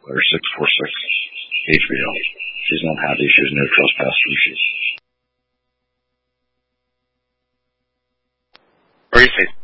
letter 646, HBO. She's not happy. She's no trespass species. Where do you say